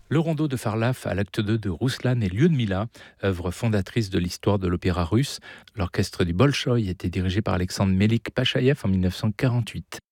Le rondeau de Farlaf à l'acte 2 de Rouslan et Lyudmila, œuvre fondatrice de l'histoire de l'opéra russe. L'orchestre du Bolchoï était dirigé par Alexandre Melik-Pachaïev en 1948.